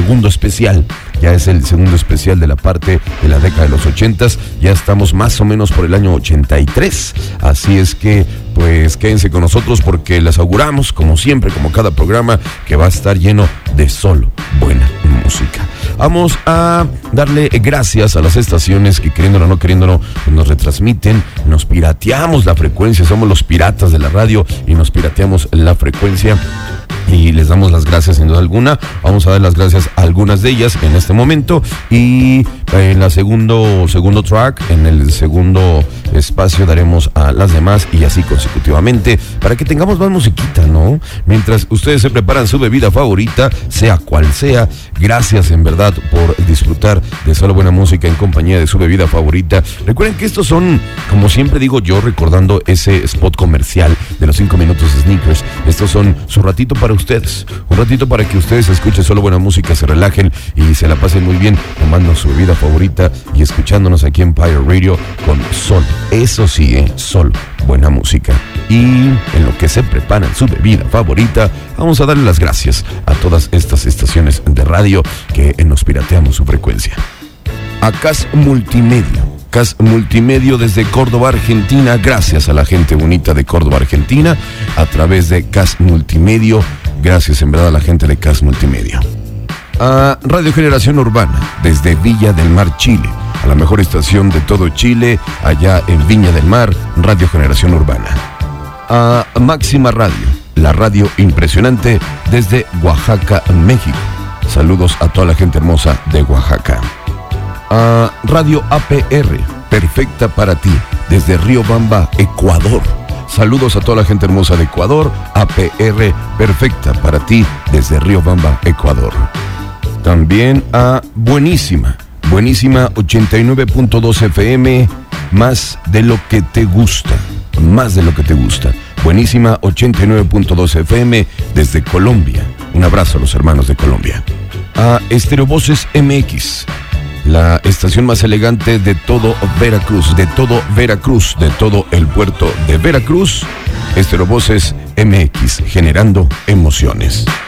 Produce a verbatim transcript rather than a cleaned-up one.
segundo especial. Ya es el segundo especial de la parte de la década de los ochentas. Ya estamos más o menos por el año ochenta y tres. Así es que, pues, quédense con nosotros porque les auguramos, como siempre, como cada programa, que va a estar lleno de solo buena música. Vamos a darle gracias a las estaciones que, queriéndolo o no queriéndolo, nos retransmiten, nos pirateamos la frecuencia, somos los piratas de la radio y nos pirateamos la frecuencia. Y les damos las gracias sin duda alguna. Vamos a dar las gracias a algunas de ellas en este momento. Y en la segundo, segundo track, en el segundo espacio, daremos a las demás y así consecutivamente, para que tengamos más musiquita, ¿no? Mientras ustedes se preparan su bebida favorita, sea cual sea. Gracias en verdad por disfrutar de solo buena música en compañía de su bebida favorita. Recuerden que estos son, como siempre digo yo, recordando ese spot comercial de los cinco minutos de Sneakers. Estos son su ratito para ustedes, un ratito para que ustedes escuchen solo buena música, se relajen y se la pasen muy bien tomando su bebida favorita y escuchándonos aquí en Pirate Radio con solo, eso sí, ¿eh? Solo buena música. Y en lo que se preparan su bebida favorita, vamos a darle las gracias a todas estas estaciones de radio que nos pirateamos su frecuencia. A C A S Multimedia. C A S Multimedia desde Córdoba, Argentina. Gracias a la gente bonita de Córdoba, Argentina, a través de C A S Multimedia. Gracias en verdad a la gente de C A S Multimedia. A Radio Generación Urbana desde Villa del Mar, Chile. A la mejor estación de todo Chile, allá en Viña del Mar, Radio Generación Urbana. A Máxima Radio, la radio impresionante desde Oaxaca, México. Saludos a toda la gente hermosa de Oaxaca. A Radio A P R, perfecta para ti, desde Riobamba, Ecuador. Saludos a toda la gente hermosa de Ecuador. A P R, perfecta para ti, desde Riobamba, Ecuador. También a Buenísima, Buenísima ochenta y nueve punto dos F M, más de lo que te gusta, más de lo que te gusta. Buenísima ochenta y nueve punto dos F M desde Colombia. Un abrazo a los hermanos de Colombia. A Estéreo Voces M X, la estación más elegante de todo Veracruz, de todo Veracruz, de todo el puerto de Veracruz. Estéreo Voces M X, generando emociones.